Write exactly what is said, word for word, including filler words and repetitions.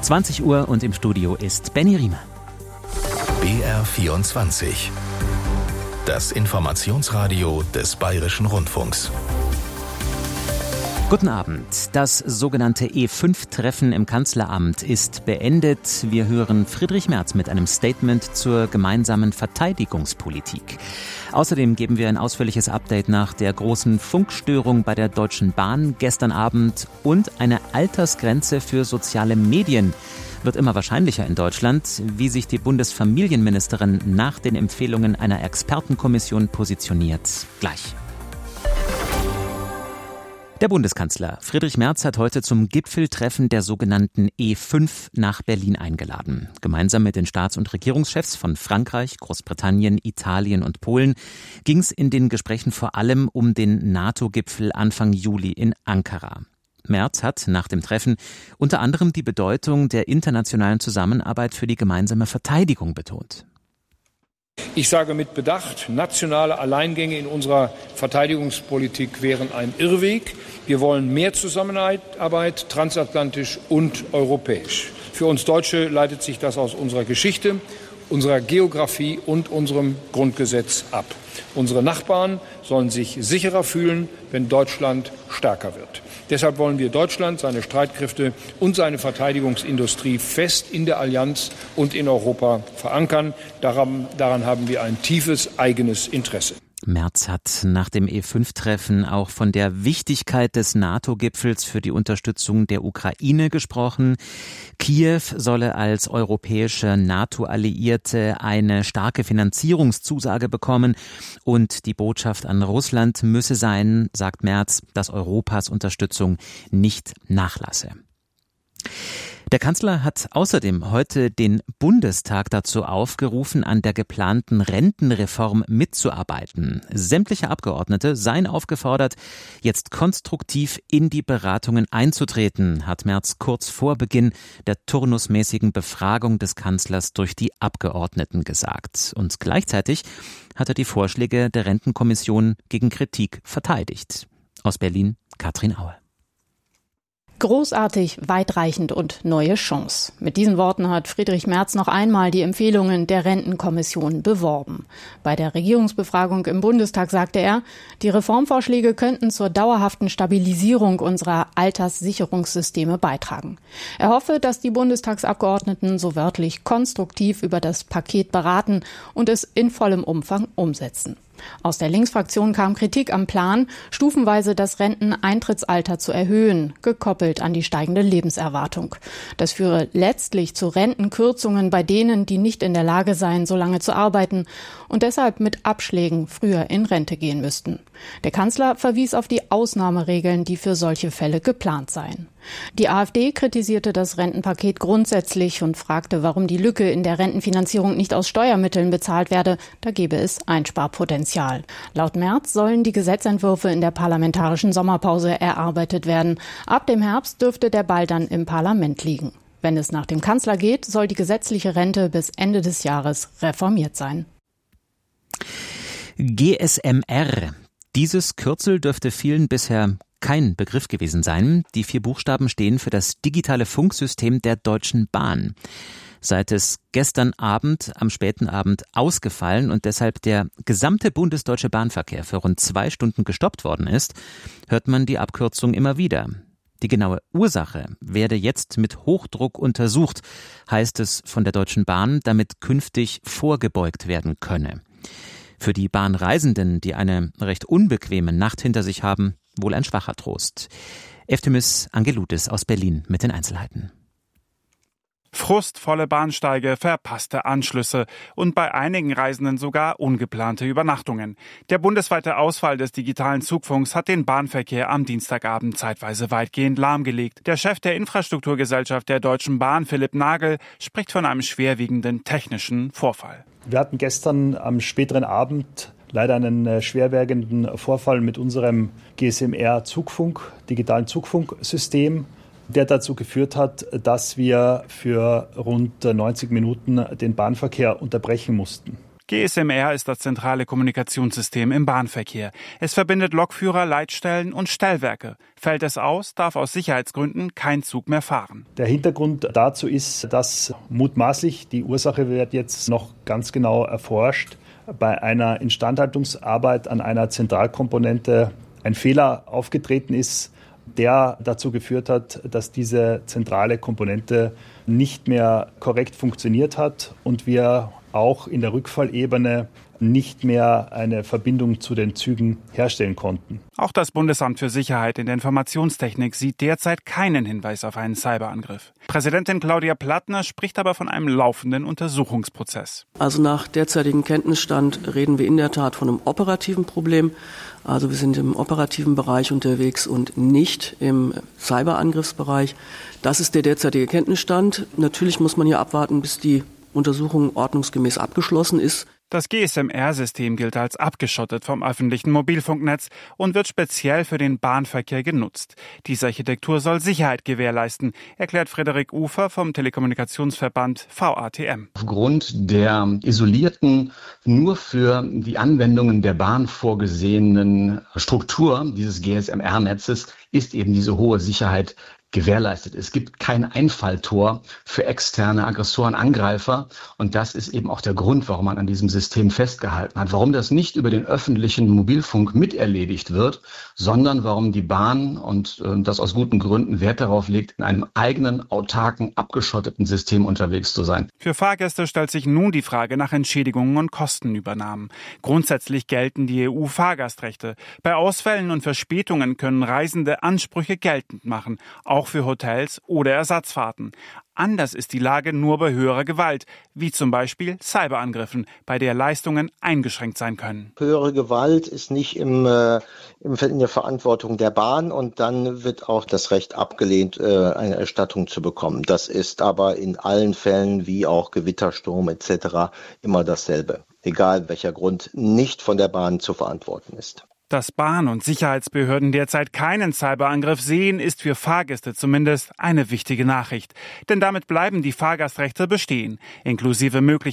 zwanzig Uhr und im Studio ist Benny Riemer. B R vierundzwanzig. Das Informationsradio des Bayerischen Rundfunks. Guten Abend. Das sogenannte E fünf Treffen im Kanzleramt ist beendet. Wir hören Friedrich Merz mit einem Statement zur gemeinsamen Verteidigungspolitik. Außerdem geben wir ein ausführliches Update nach der großen Funkstörung bei der Deutschen Bahn gestern Abend und eine Altersgrenze für soziale Medien wird immer wahrscheinlicher in Deutschland, wie sich die Bundesfamilienministerin nach den Empfehlungen einer Expertenkommission positioniert. Gleich. Der Bundeskanzler Friedrich Merz hat heute zum Gipfeltreffen der sogenannten E fünf nach Berlin eingeladen. Gemeinsam mit den Staats- und Regierungschefs von Frankreich, Großbritannien, Italien und Polen ging es in den Gesprächen vor allem um den NATO-Gipfel Anfang Juli in Ankara. Merz hat nach dem Treffen unter anderem die Bedeutung der internationalen Zusammenarbeit für die gemeinsame Verteidigung betont. Ich sage mit Bedacht, nationale Alleingänge in unserer Verteidigungspolitik wären ein Irrweg. Wir wollen mehr Zusammenarbeit, transatlantisch und europäisch. Für uns Deutsche leitet sich das aus unserer Geschichte, unserer Geografie und unserem Grundgesetz ab. Unsere Nachbarn sollen sich sicherer fühlen, wenn Deutschland stärker wird. Deshalb wollen wir Deutschland, seine Streitkräfte und seine Verteidigungsindustrie fest in der Allianz und in Europa verankern. Daran, daran haben wir ein tiefes eigenes Interesse. Merz hat nach dem E fünf Treffen auch von der Wichtigkeit des NATO-Gipfels für die Unterstützung der Ukraine gesprochen. Kiew solle als europäische NATO-Alliierte eine starke Finanzierungszusage bekommen und die Botschaft an Russland müsse sein, sagt Merz, dass Europas Unterstützung nicht nachlasse. Der Kanzler hat außerdem heute den Bundestag dazu aufgerufen, an der geplanten Rentenreform mitzuarbeiten. Sämtliche Abgeordnete seien aufgefordert, jetzt konstruktiv in die Beratungen einzutreten, hat Merz kurz vor Beginn der turnusmäßigen Befragung des Kanzlers durch die Abgeordneten gesagt. Und gleichzeitig hat er die Vorschläge der Rentenkommission gegen Kritik verteidigt. Aus Berlin, Katrin Aue. Großartig, weitreichend und neue Chance. Mit diesen Worten hat Friedrich Merz noch einmal die Empfehlungen der Rentenkommission beworben. Bei der Regierungsbefragung im Bundestag sagte er, die Reformvorschläge könnten zur dauerhaften Stabilisierung unserer Alterssicherungssysteme beitragen. Er hoffe, dass die Bundestagsabgeordneten so wörtlich konstruktiv über das Paket beraten und es in vollem Umfang umsetzen. Aus der Linksfraktion kam Kritik am Plan, stufenweise das Renteneintrittsalter zu erhöhen, gekoppelt an die steigende Lebenserwartung. Das führe letztlich zu Rentenkürzungen bei denen, die nicht in der Lage seien, so lange zu arbeiten und deshalb mit Abschlägen früher in Rente gehen müssten. Der Kanzler verwies auf die Ausnahmeregeln, die für solche Fälle geplant seien. Die AfD kritisierte das Rentenpaket grundsätzlich und fragte, warum die Lücke in der Rentenfinanzierung nicht aus Steuermitteln bezahlt werde. Da gebe es Einsparpotenzial. Laut Merz sollen die Gesetzentwürfe in der parlamentarischen Sommerpause erarbeitet werden. Ab dem Herbst dürfte der Ball dann im Parlament liegen. Wenn es nach dem Kanzler geht, soll die gesetzliche Rente bis Ende des Jahres reformiert sein. G S M R. Dieses Kürzel dürfte vielen bisher kein Begriff gewesen sein. Die vier Buchstaben stehen für das digitale Funksystem der Deutschen Bahn. Seit es gestern Abend, am späten Abend ausgefallen und deshalb der gesamte bundesdeutsche Bahnverkehr für rund zwei Stunden gestoppt worden ist, hört man die Abkürzung immer wieder. Die genaue Ursache werde jetzt mit Hochdruck untersucht, heißt es von der Deutschen Bahn, damit künftig vorgebeugt werden könne. Für die Bahnreisenden, die eine recht unbequeme Nacht hinter sich haben, wohl ein schwacher Trost. Eftimis Angelutis aus Berlin mit den Einzelheiten. Frustvolle Bahnsteige, verpasste Anschlüsse und bei einigen Reisenden sogar ungeplante Übernachtungen. Der bundesweite Ausfall des digitalen Zugfunks hat den Bahnverkehr am Dienstagabend zeitweise weitgehend lahmgelegt. Der Chef der Infrastrukturgesellschaft der Deutschen Bahn, Philipp Nagel, spricht von einem schwerwiegenden technischen Vorfall. Wir hatten gestern am späteren Abend leider einen äh, schwerwiegenden Vorfall mit unserem G S M R-Zugfunk, digitalen Zugfunksystem, der dazu geführt hat, dass wir für rund neunzig Minuten den Bahnverkehr unterbrechen mussten. G S M R ist das zentrale Kommunikationssystem im Bahnverkehr. Es verbindet Lokführer, Leitstellen und Stellwerke. Fällt es aus, darf aus Sicherheitsgründen kein Zug mehr fahren. Der Hintergrund dazu ist, dass mutmaßlich, die Ursache wird jetzt noch ganz genau erforscht, bei einer Instandhaltungsarbeit an einer Zentralkomponente ein Fehler aufgetreten ist, der dazu geführt hat, dass diese zentrale Komponente nicht mehr korrekt funktioniert hat und wir auch in der Rückfallebene nicht mehr eine Verbindung zu den Zügen herstellen konnten. Auch das Bundesamt für Sicherheit in der Informationstechnik sieht derzeit keinen Hinweis auf einen Cyberangriff. Präsidentin Claudia Plattner spricht aber von einem laufenden Untersuchungsprozess. Also nach derzeitigem Kenntnisstand reden wir in der Tat von einem operativen Problem. Also wir sind im operativen Bereich unterwegs und nicht im Cyberangriffsbereich. Das ist der derzeitige Kenntnisstand. Natürlich muss man hier abwarten, bis die Untersuchung ordnungsgemäß abgeschlossen ist. Das G S M R-System gilt als abgeschottet vom öffentlichen Mobilfunknetz und wird speziell für den Bahnverkehr genutzt. Diese Architektur soll Sicherheit gewährleisten, erklärt Frederik Ufer vom Telekommunikationsverband V A T M. Aufgrund der isolierten, nur für die Anwendungen der Bahn vorgesehenen Struktur dieses G S M R-Netzes ist eben diese hohe Sicherheit gewährleistet. Es gibt kein Einfalltor für externe Aggressoren, Angreifer. Und das ist eben auch der Grund, warum man an diesem System festgehalten hat. Warum das nicht über den öffentlichen Mobilfunk miterledigt wird, sondern warum die Bahn und äh, das aus guten Gründen Wert darauf legt, in einem eigenen, autarken, abgeschotteten System unterwegs zu sein. Für Fahrgäste stellt sich nun die Frage nach Entschädigungen und Kostenübernahmen. Grundsätzlich gelten die E U-Fahrgastrechte. Bei Ausfällen und Verspätungen können Reisende Ansprüche geltend machen, auch für Hotels oder Ersatzfahrten. Anders ist die Lage nur bei höherer Gewalt, wie zum Beispiel Cyberangriffen, bei der Leistungen eingeschränkt sein können. Höhere Gewalt ist nicht im, äh, im, in der Verantwortung der Bahn und dann wird auch das Recht abgelehnt, äh, eine Erstattung zu bekommen. Das ist aber in allen Fällen, wie auch Gewittersturm et cetera, immer dasselbe, egal welcher Grund nicht von der Bahn zu verantworten ist. Dass Bahn- und Sicherheitsbehörden derzeit keinen Cyberangriff sehen, ist für Fahrgäste zumindest eine wichtige Nachricht. Denn damit bleiben die Fahrgastrechte bestehen, inklusive möglicher